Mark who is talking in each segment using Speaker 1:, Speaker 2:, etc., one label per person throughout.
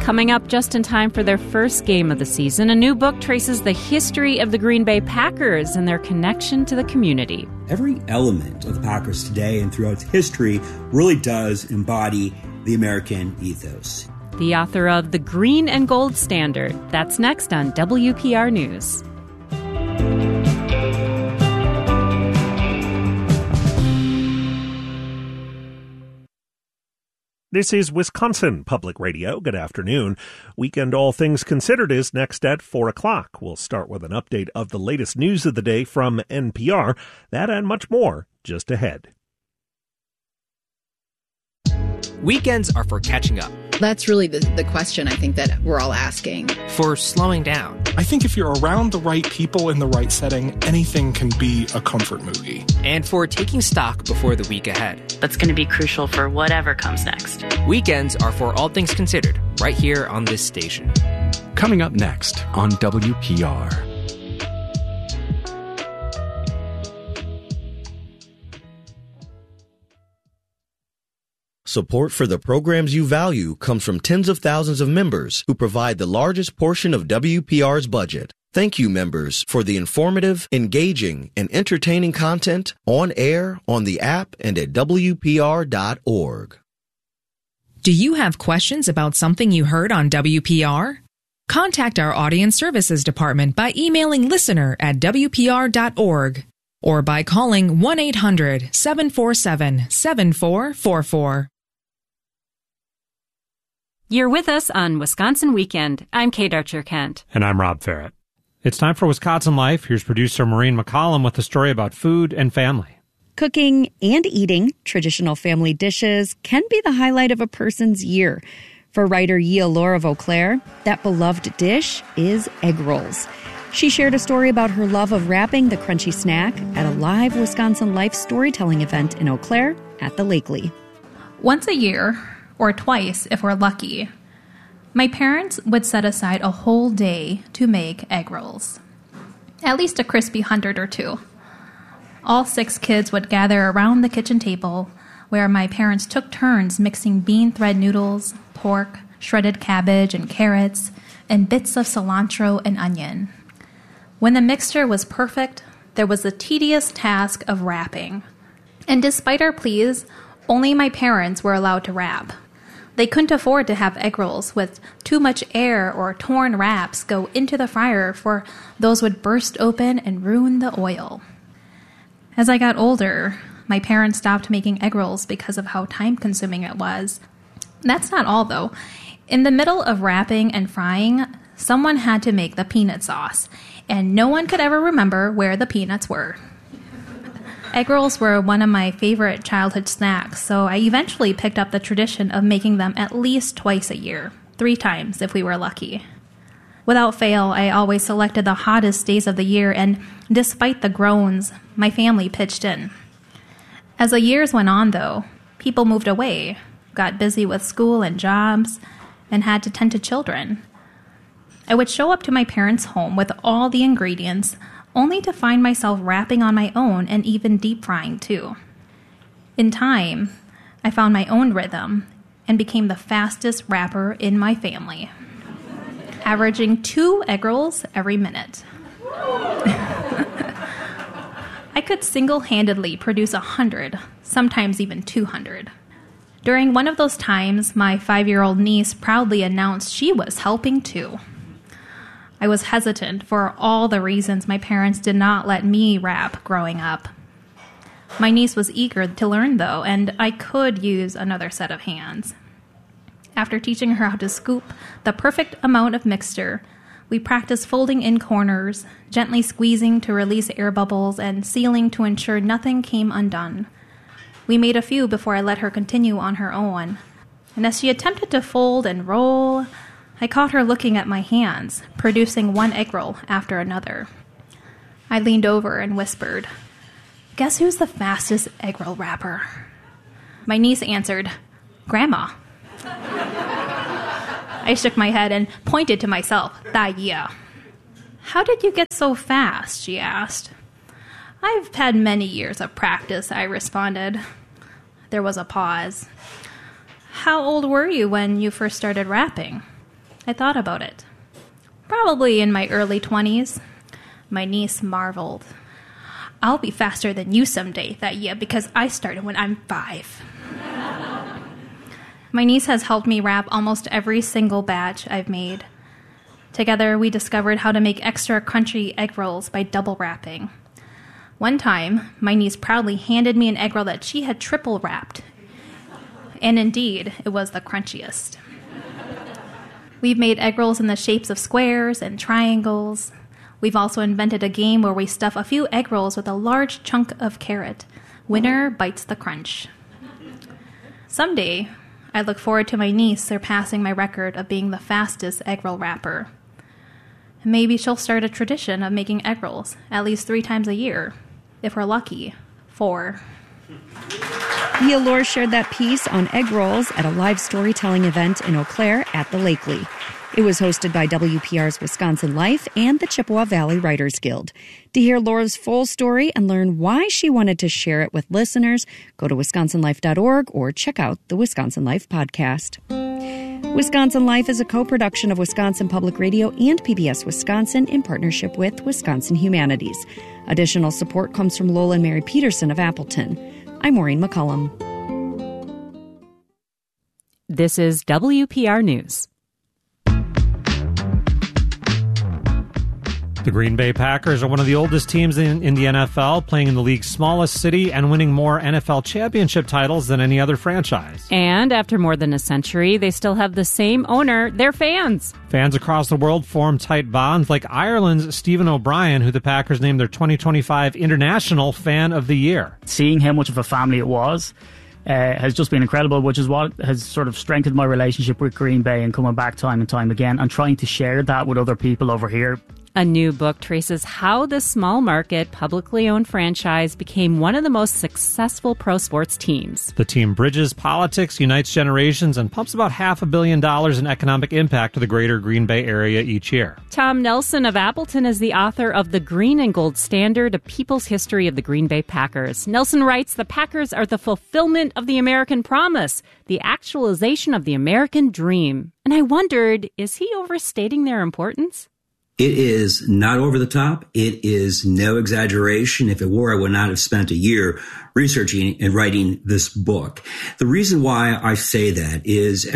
Speaker 1: Coming up just in time for their first game of the season, a new book traces the history of the Green Bay Packers and their connection to the community.
Speaker 2: Every element of the Packers today and throughout its history really does embody the American ethos.
Speaker 1: The author of The Green and Gold Standard. That's next on WPR News.
Speaker 3: This is Wisconsin Public Radio. Good afternoon. Weekend All Things Considered is next at 4 o'clock. We'll start with an update of the latest news of the day from NPR. That and much more just ahead.
Speaker 4: Weekends are for catching up.
Speaker 5: That's really the question I think that we're all asking.
Speaker 4: For slowing down.
Speaker 6: I think if you're around the right people in the right setting, anything can be a comfort movie.
Speaker 4: And for taking stock before the week ahead.
Speaker 7: That's going to be crucial for whatever comes next.
Speaker 4: Weekends are for All Things Considered, right here on this station.
Speaker 8: Coming up next on WPR.
Speaker 9: Support for the programs you value comes from tens of thousands of members who provide the largest portion of WPR's budget. Thank you, members, for the informative, engaging, and entertaining content on air, on the app, and at WPR.org.
Speaker 10: Do you have questions about something you heard on WPR? Contact our Audience Services Department by emailing listener@WPR.org or by calling 1-800-747-7444.
Speaker 1: You're with us on Wisconsin Weekend. I'm Kate Archer-Kent.
Speaker 11: And I'm Rob Farrett. It's time for Wisconsin Life. Here's producer Maureen McCollum with a story about food and family.
Speaker 12: Cooking and eating traditional family dishes can be the highlight of a person's year. For writer Yia Laura Vauclair, that beloved dish is egg rolls. She shared a story about her love of wrapping the crunchy snack at a live Wisconsin Life storytelling event in Eau Claire at the Lakely.
Speaker 13: Once a year, or twice if we're lucky, my parents would set aside a whole day to make egg rolls. At least a crispy 100 or two. All 6 kids would gather around the kitchen table where my parents took turns mixing bean thread noodles, pork, shredded cabbage and carrots, and bits of cilantro and onion. When the mixture was perfect, there was the tedious task of wrapping. And despite our pleas, only my parents were allowed to wrap. They couldn't afford to have egg rolls with too much air or torn wraps go into the fryer, for those would burst open and ruin the oil. As I got older, my parents stopped making egg rolls because of how time-consuming it was. That's not all, though. In the middle of wrapping and frying, someone had to make the peanut sauce, and no one could ever remember where the peanuts were. Egg rolls were one of my favorite childhood snacks, so I eventually picked up the tradition of making them at least twice a year, 3 times if we were lucky. Without fail, I always selected the hottest days of the year, and despite the groans, my family pitched in. As the years went on, though, people moved away, got busy with school and jobs, and had to tend to children. I would show up to my parents' home with all the ingredients, only to find myself wrapping on my own and even deep frying too. In time, I found my own rhythm and became the fastest wrapper in my family, averaging 2 egg rolls every minute. I could single-handedly produce 100, sometimes even 200. During one of those times, my 5-year-old niece proudly announced she was helping too. I was hesitant for all the reasons my parents did not let me wrap growing up. My niece was eager to learn, though, and I could use another set of hands. After teaching her how to scoop the perfect amount of mixture, we practiced folding in corners, gently squeezing to release air bubbles, and sealing to ensure nothing came undone. We made a few before I let her continue on her own, and as she attempted to fold and roll, I caught her looking at my hands, producing 1 egg roll after another. I leaned over and whispered, "Guess who's the fastest egg roll wrapper?" My niece answered, "Grandma." I shook my head and pointed to myself, "Yeah." "How did you get so fast?" she asked. "I've had many years of practice," I responded. There was a pause. "How old were you when you first started wrapping?" I thought about it. Probably in my early 20s. My niece marveled. I'll be faster than you someday, that year, because I started when I'm 5. My niece has helped me wrap almost every single batch I've made. Together, we discovered how to make extra crunchy egg rolls by double wrapping. One time, my niece proudly handed me an egg roll that she had triple wrapped. And indeed, it was the crunchiest. We've made egg rolls in the shapes of squares and triangles. We've also invented a game where we stuff a few egg rolls with a large chunk of carrot. Winner bites the crunch. Someday, I look forward to my niece surpassing my record of being the fastest egg roll wrapper. Maybe she'll start a tradition of making egg rolls at least 3 times a year. If we're lucky, 4.
Speaker 12: Leah Lohr shared that piece on egg rolls at a live storytelling event in Eau Claire at the Lakely. It was hosted by WPR's Wisconsin Life and the Chippewa Valley Writers Guild. To hear Lohr's full story and learn why she wanted to share it with listeners, go to wisconsinlife.org or check out the Wisconsin Life podcast. Wisconsin Life is a co-production of Wisconsin Public Radio and PBS Wisconsin in partnership with Wisconsin Humanities. Additional support comes from Lola and Mary Peterson of Appleton. I'm Maureen McCullum.
Speaker 1: This is WPR News.
Speaker 11: The Green Bay Packers are one of the oldest teams in the NFL, playing in the league's smallest city and winning more NFL championship titles than any other franchise.
Speaker 1: And after more than a century, they still have the same owner, their fans.
Speaker 11: Fans across the world form tight bonds, like Ireland's Stephen O'Brien, who the Packers named their 2025 International Fan of the Year.
Speaker 14: Seeing how much of a family it was has just been incredible, which is what has sort of strengthened my relationship with Green Bay and coming back time and time again and trying to share that with other people over here.
Speaker 1: A new book traces how the small market, publicly owned franchise became one of the most successful pro sports teams.
Speaker 11: The team bridges politics, unites generations, and pumps about $500 million in economic impact to the greater Green Bay area each year.
Speaker 1: Tom Nelson of Appleton is the author of The Green and Gold Standard, A People's History of the Green Bay Packers. Nelson writes, the Packers are the fulfillment of the American promise, the actualization of the American dream. And I wondered, is he overstating their importance?
Speaker 2: It is not over the top. It is no exaggeration. If it were, I would not have spent a year researching and writing this book. The reason why I say that is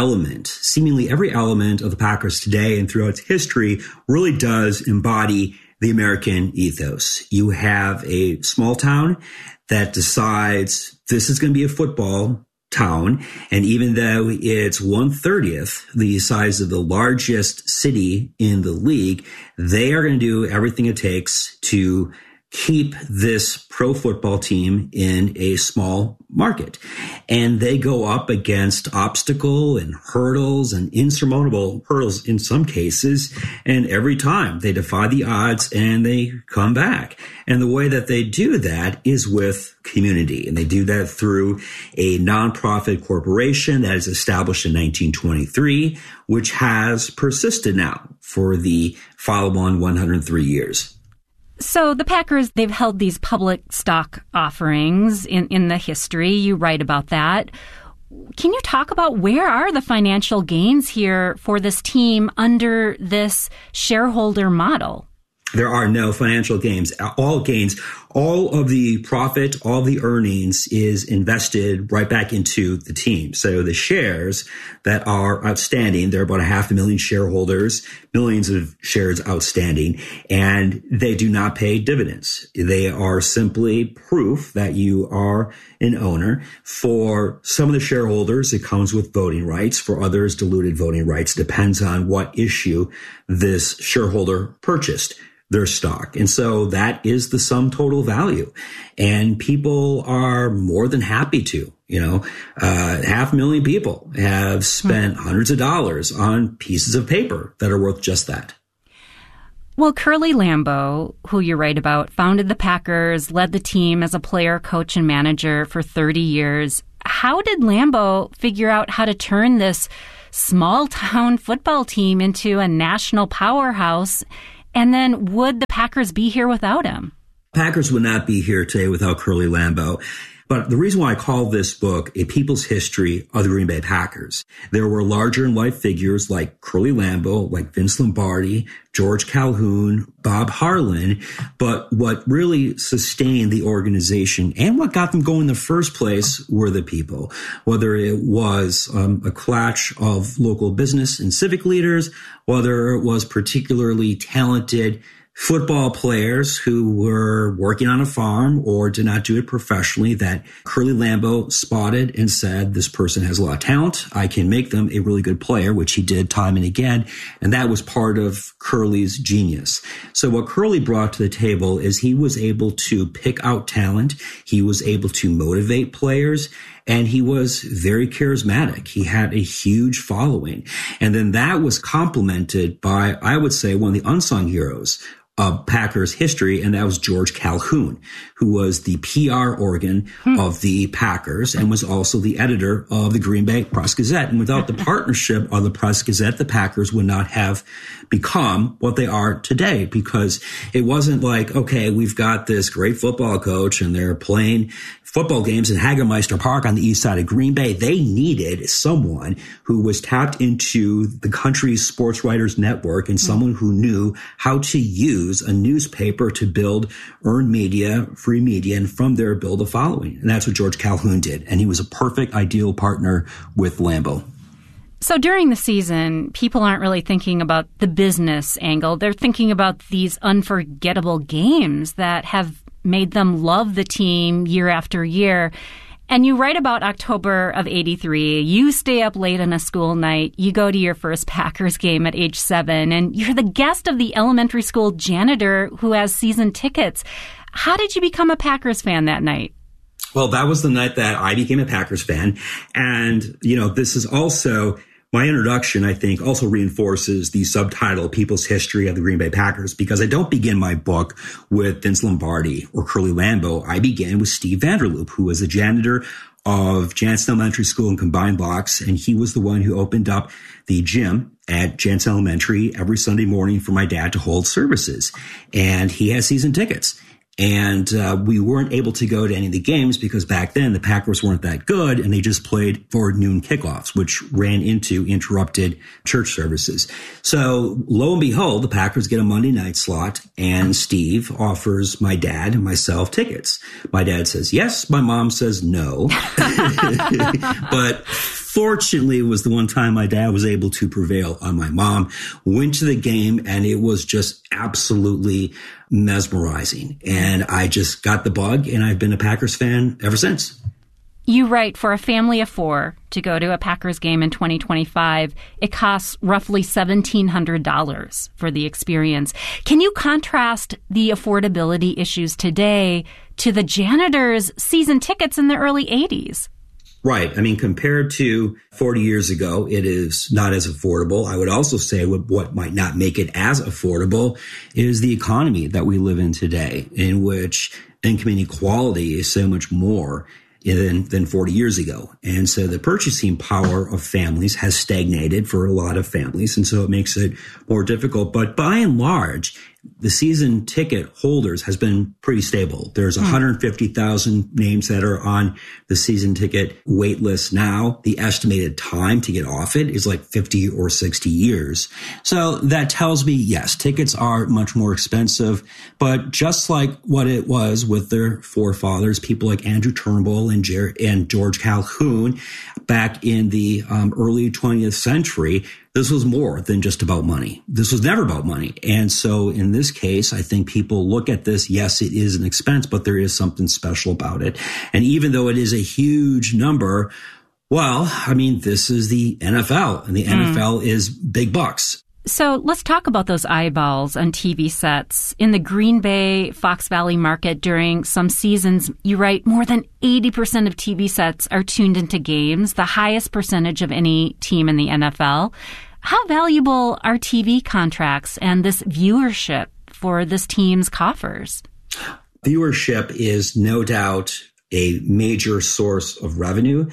Speaker 2: seemingly every element of the Packers today and throughout its history really does embody the American ethos. You have a small town that decides this is going to be a football town, and even though it's 1/30 the size of the largest city in the league, they are going to do everything it takes to keep this pro football team in a small market. And they go up against obstacle and hurdles and insurmountable hurdles in some cases. And every time they defy the odds and they come back. And the way that they do that is with community. And they do that through a nonprofit corporation that is established in 1923, which has persisted now for the follow-on 103 years.
Speaker 1: So the Packers, they've held these public stock offerings in the history. You write about that. Can you talk about where are the financial gains here for this team under this shareholder model?
Speaker 2: There are no financial gains. All of the profit, all the earnings is invested right back into the team. So the shares that are outstanding, there are about 500,000 shareholders, millions of shares outstanding, and they do not pay dividends. They are simply proof that you are an owner. For some of the shareholders, it comes with voting rights. For others, diluted voting rights. Depends on what issue this shareholder purchased their stock. And so that is the sum total value. And people are more than happy to, 500,000 people have spent hundreds of dollars on pieces of paper that are worth just that.
Speaker 1: Well, Curly Lambeau, who you write about, founded the Packers, led the team as a player, coach, and manager for 30 years. How did Lambeau figure out how to turn this small-town football team into a national powerhouse? And then would the Packers be here without him?
Speaker 2: Packers would not be here today without Curly Lambeau. But the reason why I call this book A People's History of the Green Bay Packers, there were larger-in-life figures like Curly Lambeau, like Vince Lombardi, George Calhoun, Bob Harlan, but what really sustained the organization and what got them going in the first place were the people. Whether it was a clutch of local business and civic leaders, whether it was particularly talented football players who were working on a farm or did not do it professionally, that Curly Lambeau spotted and said, this person has a lot of talent. I can make them a really good player, which he did time and again. And that was part of Curly's genius. So what Curly brought to the table is he was able to pick out talent. He was able to motivate players. And he was very charismatic. He had a huge following. And then that was complemented by, I would say, one of the unsung heroes of Packers history, and that was George Calhoun, who was the PR organ of the Packers and was also the editor of the Green Bay Press-Gazette. And without the partnership of the Press-Gazette, the Packers would not have become what they are today, because it wasn't like, okay, we've got this great football coach and they're playing football games in Hagermeister Park on the east side of Green Bay. They needed someone who was tapped into the country's sports writers network and someone who knew how to use a newspaper to build earned media, free media, and from there build a following. And that's what George Calhoun did. And he was a perfect, ideal partner with Lambeau.
Speaker 1: So during the season, people aren't really thinking about the business angle. They're thinking about these unforgettable games that have made them love the team year after year. And you write about October of '83. You stay up late on a school night. You go to your first Packers game at age 7, and you're the guest of the elementary school janitor who has season tickets. How did you become a Packers fan that night?
Speaker 2: Well, that was the night that I became a Packers fan. And, this is also my introduction, I think, also reinforces the subtitle, People's History of the Green Bay Packers, because I don't begin my book with Vince Lombardi or Curly Lambeau. I begin with Steve Vanderloop, who was the janitor of Jansen Elementary School in Combined Blocks, and he was the one who opened up the gym at Jansen Elementary every Sunday morning for my dad to hold services. And he has season tickets. And we weren't able to go to any of the games because back then the Packers weren't that good and they just played for noon kickoffs, which ran into interrupted church services. So lo and behold, the Packers get a Monday night slot and Steve offers my dad and myself tickets. My dad says yes. My mom says no. But fortunately, it was the one time my dad was able to prevail on my mom. Went to the game and it was just absolutely mesmerizing. And I just got the bug and I've been a Packers fan ever since.
Speaker 1: You write, for a family of 4 to go to a Packers game in 2025, it costs roughly $1,700 for the experience. Can you contrast the affordability issues today to the janitors' season tickets in the early 80s?
Speaker 2: Right. I mean, compared to 40 years ago, it is not as affordable. I would also say what might not make it as affordable is the economy that we live in today, in which income inequality is so much more than 40 years ago. And so the purchasing power of families has stagnated for a lot of families. And so it makes it more difficult. But by and large, the season ticket holders has been pretty stable. There's 150,000 names that are on the season ticket wait list now. The estimated time to get off it is like 50 or 60 years. So that tells me, yes, tickets are much more expensive. But just like what it was with their forefathers, people like Andrew Turnbull and George Calhoun back in the early 20th century, this was more than just about money. This was never about money. And so in this case, I think people look at this, yes, it is an expense, but there is something special about it. And even though it is a huge number, well, I mean, this is the NFL, and the NFL is big bucks.
Speaker 1: So let's talk about those eyeballs on TV sets. In the Green Bay, Fox Valley market during some seasons, you write more than 80% of TV sets are tuned into games, the highest percentage of any team in the NFL. How valuable are TV contracts and this viewership for this team's coffers?
Speaker 2: Viewership is no doubt a major source of revenue.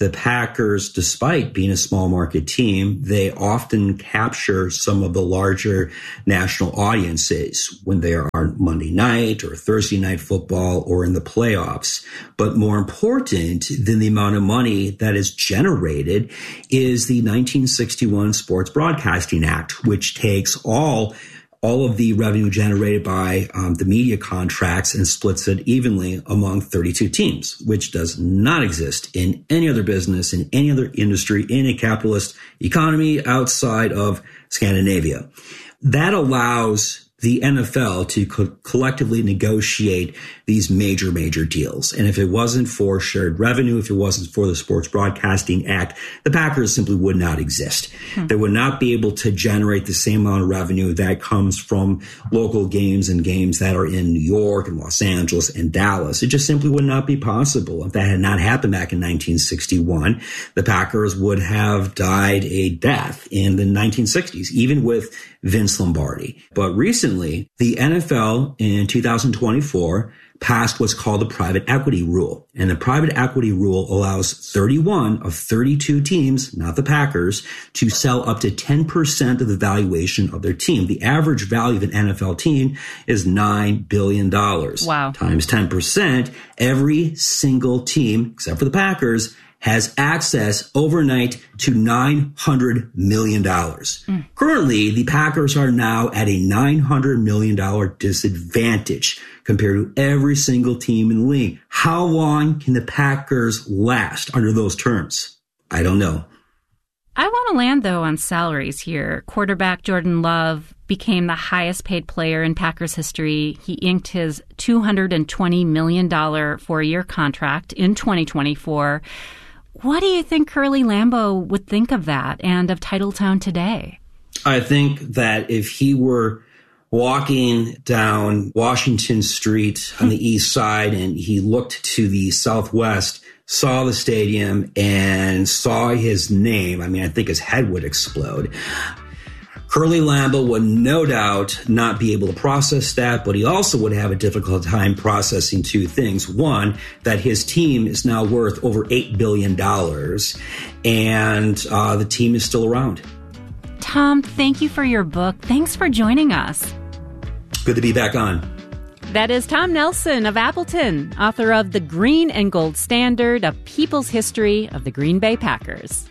Speaker 2: the Packers, despite being a small market team, they often capture some of the larger national audiences when they are on Monday night or Thursday night football or in the playoffs. But more important than the amount of money that is generated is the 1961 Sports Broadcasting Act, which takes all of the revenue generated by the media contracts and splits it evenly among 32 teams, which does not exist in any other business, in any other industry, in a capitalist economy outside of Scandinavia. That allows the NFL to collectively negotiate these major deals. And if it wasn't for shared revenue, if it wasn't for the Sports Broadcasting Act, the Packers simply would not exist. They would not be able to generate the same amount of revenue that comes from local games and games that are in New York and Los Angeles and Dallas. It just simply would not be possible. If that had not happened back in 1961, the Packers would have died a death in the 1960s, even with Vince Lombardi. But recently, the NFL in 2024 passed what's called the private equity rule. And the private equity rule allows 31 of 32 teams, not the Packers, to sell up to 10% of the valuation of their team. The average value of an NFL team is $9 billion.
Speaker 1: Wow. Times
Speaker 2: 10%, every single team, except for the Packers, has access overnight to $900 million. Currently, the Packers are now at a $900 million disadvantage compared to every single team in the league. How long can the Packers last under those terms? I don't know.
Speaker 1: I want to land, though, on salaries here. Quarterback Jordan Love became the highest paid player in Packers history. He inked his $220 million four-year contract in 2024. What do you think Curly Lambeau would think of that and of Titletown today?
Speaker 2: I think that if he were walking down Washington Street on the east side and he looked to the southwest, saw the stadium and saw his name, I think his head would explode. Curly Lambeau would no doubt not be able to process that, but he also would have a difficult time processing two things. One, that his team is now worth over $8 billion, and the team is still around.
Speaker 1: Tom, thank you for your book. Thanks for joining us.
Speaker 2: Good to be back on.
Speaker 1: That is Tom Nelson of Appleton, author of The Green and Gold Standard, A People's History of the Green Bay Packers.